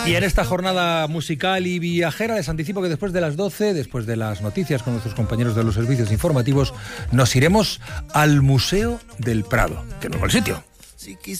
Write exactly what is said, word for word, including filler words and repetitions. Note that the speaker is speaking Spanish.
Y en esta jornada musical y viajera les anticipo que después de las doce, después de las noticias con nuestros compañeros de los servicios informativos, nos iremos al Museo del Prado, que no es mal sitio.